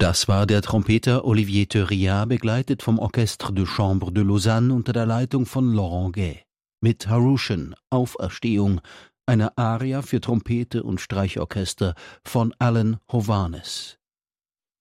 Das war der Trompeter Olivier Theurillat, begleitet vom Orchestre de Chambre de Lausanne unter der Leitung von Laurent Gay. Mit Harushan, Auferstehung, einer Aria für Trompete und Streichorchester von Alan Hovhaness.